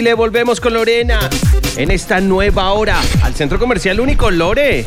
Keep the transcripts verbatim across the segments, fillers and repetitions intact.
Le volvemos con Lorena en esta nueva hora al Centro Comercial Único. Lore.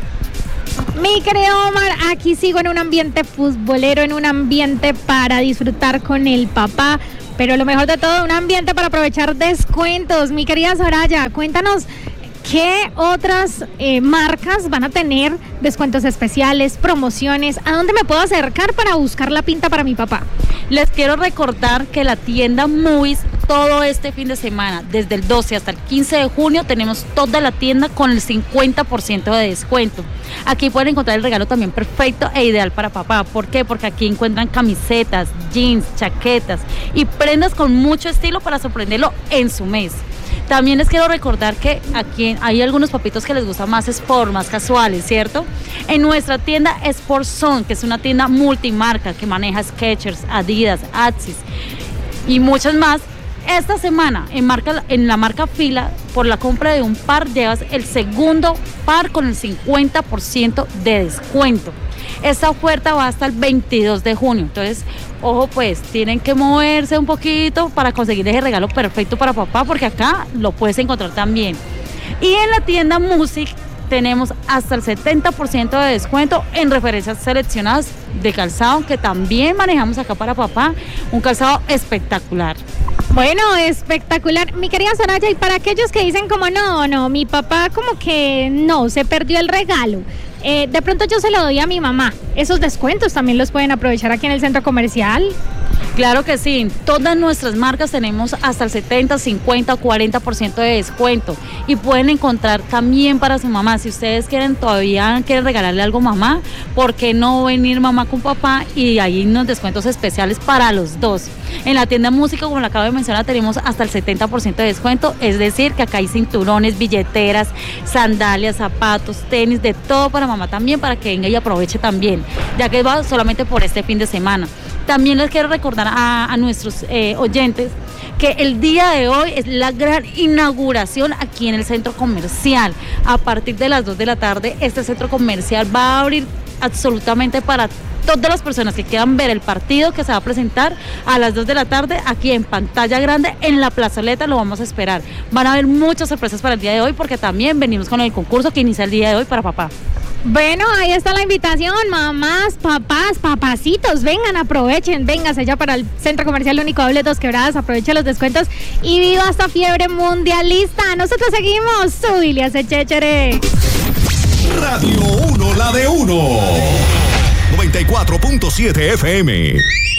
Mi querido Omar, aquí sigo en un ambiente futbolero, en un ambiente para disfrutar con el papá, pero lo mejor de todo, un ambiente para aprovechar descuentos. Mi querida Soraya, cuéntanos qué otras eh, marcas van a tener descuentos especiales, promociones. ¿A dónde me puedo acercar para buscar la pinta para mi papá? Les quiero recordar que la tienda Movies todo este fin de semana, desde el doce hasta el quince de junio, tenemos toda la tienda con el cincuenta por ciento de descuento. Aquí pueden encontrar el regalo también perfecto e ideal para papá. ¿Por qué? Porque aquí encuentran camisetas, jeans, chaquetas y prendas con mucho estilo para sorprenderlo en su mes. También les quiero recordar que aquí hay algunos papitos que les gustan más sport, más casuales, ¿cierto? En nuestra tienda Sport Zone, que es una tienda multimarca que maneja Skechers, Adidas, Axis y muchas más. Esta semana en, marca, en la marca Fila, por la compra de un par llevas el segundo par con el cincuenta por ciento de descuento. Esta oferta va hasta el veintidós de junio, entonces, ojo pues, tienen que moverse un poquito para conseguir ese regalo perfecto para papá, porque acá lo puedes encontrar también. Y en la tienda Music tenemos hasta el setenta por ciento de descuento en referencias seleccionadas de calzado, que también manejamos acá para papá, un calzado espectacular. Bueno, espectacular. Mi querida Soraya, y para aquellos que dicen como no, no, mi papá como que no, se perdió el regalo. Eh, de pronto yo se lo doy a mi mamá. ¿Esos descuentos también los pueden aprovechar aquí en el centro comercial? Claro que sí, en todas nuestras marcas tenemos hasta el setenta, cincuenta, cuarenta por ciento de descuento y pueden encontrar también para su mamá. Si ustedes quieren todavía quieren regalarle algo a mamá, ¿por qué no venir mamá con papá? Y hay unos descuentos especiales para los dos. En la tienda Música, como lo acabo de mencionar, tenemos hasta el setenta por ciento de descuento, es decir, que acá hay cinturones, billeteras, sandalias, zapatos, tenis, de todo para mamá también, para que venga y aproveche también, ya que va solamente por este fin de semana. También les quiero recordar a, a nuestros eh, oyentes que el día de hoy es la gran inauguración aquí en el centro comercial. A partir de las dos de la tarde, este centro comercial va a abrir absolutamente para todas las personas que quieran ver el partido que se va a presentar a las dos de la tarde aquí en pantalla grande en la plazoleta. Lo vamos a esperar. Van a haber muchas sorpresas para el día de hoy, porque también venimos con el concurso que inicia el día de hoy para papá. Bueno, ahí está la invitación, mamás, papás, papacitos, vengan, aprovechen, vénganse allá para el Centro Comercial Único Doble Dos Quebradas, aprovechen los descuentos y viva esta fiebre mundialista. Nosotros seguimos, súbile a ese chéchere. Radio uno, la de uno. noventa y cuatro punto siete F M.